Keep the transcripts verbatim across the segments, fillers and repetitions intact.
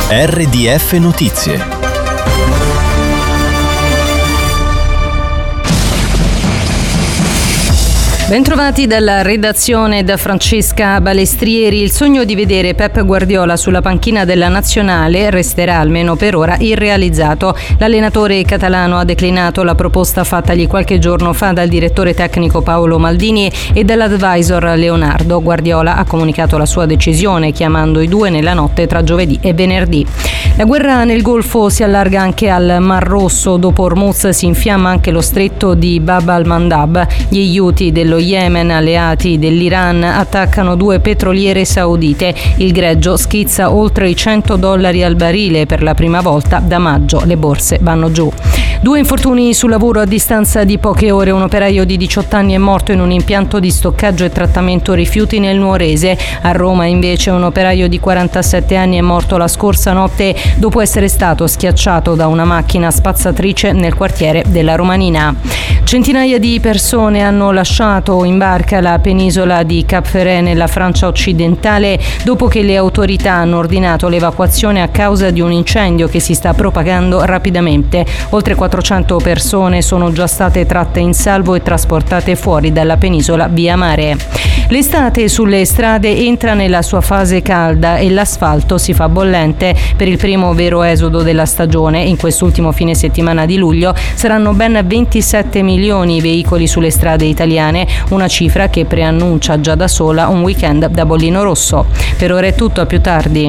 R D F Notizie. Bentrovati dalla redazione da Francesca Balestrieri. Il sogno di vedere Pep Guardiola sulla panchina della nazionale resterà almeno per ora irrealizzato. L'allenatore catalano ha declinato la proposta fattagli qualche giorno fa dal direttore tecnico Paolo Maldini e dall'advisor Leonardo. Guardiola ha comunicato la sua decisione chiamando i due nella notte tra giovedì e venerdì. La guerra nel Golfo si allarga anche al Mar Rosso. Dopo Hormuz si infiamma anche lo stretto di Bab al-Mandab. Gli Houthi dello Yemen, alleati dell'Iran, attaccano due petroliere saudite. Il greggio schizza oltre i cento dollari al barile per la prima volta da maggio. Le borse vanno giù. Due infortuni sul lavoro a distanza di poche ore. Un operaio di diciotto anni è morto in un impianto di stoccaggio e trattamento rifiuti nel Nuorese. A Roma invece un operaio di quarantasette anni è morto la scorsa notte dopo essere stato schiacciato da una macchina spazzatrice nel quartiere della Romanina. Centinaia di persone hanno lasciato in barca la penisola di Cap Ferret nella Francia occidentale dopo che le autorità hanno ordinato l'evacuazione a causa di un incendio che si sta propagando rapidamente. Oltre quattrocento persone sono già state tratte in salvo e trasportate fuori dalla penisola via mare. L'estate sulle strade entra nella sua fase calda e l'asfalto si fa bollente. Per il primo vero esodo della stagione, in quest'ultimo fine settimana di luglio, saranno ben ventisette milioni i veicoli sulle strade italiane, una cifra che preannuncia già da sola un weekend da bollino rosso. Per ora è tutto, a più tardi.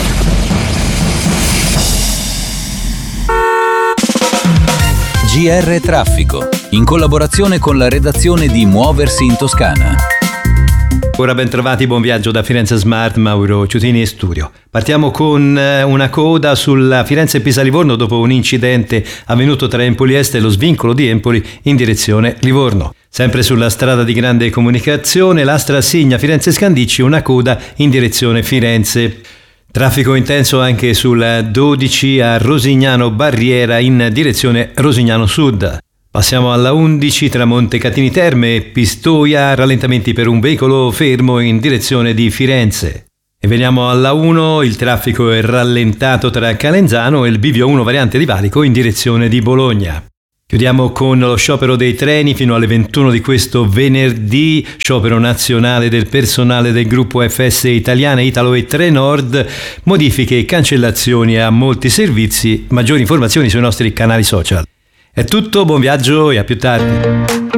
G R Traffico, in collaborazione con la redazione di Muoversi in Toscana. Ora ben trovati, buon viaggio da Firenze Smart, Mauro Ciutini in studio. Partiamo con una coda sulla Firenze-Pisa-Livorno dopo un incidente avvenuto tra Empoli Est e lo svincolo di Empoli in direzione Livorno. Sempre sulla strada di grande comunicazione, l'Astra Signa Firenze-Scandicci, una coda in direzione Firenze. Traffico intenso anche sul dodici a Rosignano Barriera in direzione Rosignano Sud. Passiamo alla undici tra Montecatini Terme e Pistoia, rallentamenti per un veicolo fermo in direzione di Firenze. E veniamo alla uno, il traffico è rallentato tra Calenzano e il bivio uno variante di Valico in direzione di Bologna. Chiudiamo con lo sciopero dei treni fino alle ventuno di questo venerdì, sciopero nazionale del personale del gruppo F S Italiane, Italo e Trenord, modifiche e cancellazioni a molti servizi, maggiori informazioni sui nostri canali social. È tutto, buon viaggio e a più tardi.